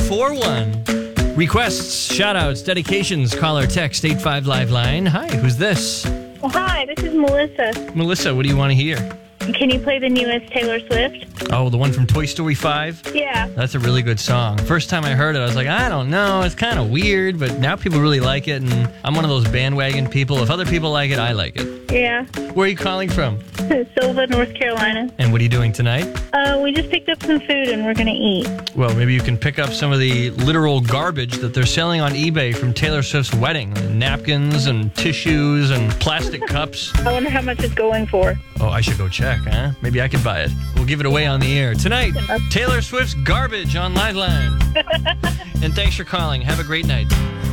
941. Requests, shout-outs, dedications, call or text 85 Live Line. Hi, who's this? Oh, hi, this is Melissa. Melissa, what do you want to hear? Can you play the newest Taylor Swift? Oh, the one from Toy Story 5? Yeah. That's a really good song. First time I heard it, I was like, I don't know, it's kind of weird, but now people really like it, and I'm one of those bandwagon people. If other people like it, I like it. Yeah. Where are you calling from? Silva, North Carolina. And what are you doing tonight? We just picked up some food and we're going to eat. Well, maybe you can pick up some of the literal garbage that they're selling on eBay from Taylor Swift's wedding. Napkins and tissues and plastic cups. I wonder how much it's going for. Oh, I should go check, huh? Maybe I could buy it. We'll give it away on the air. Tonight, Taylor Swift's Garbage on Live Line. And thanks for calling. Have a great night.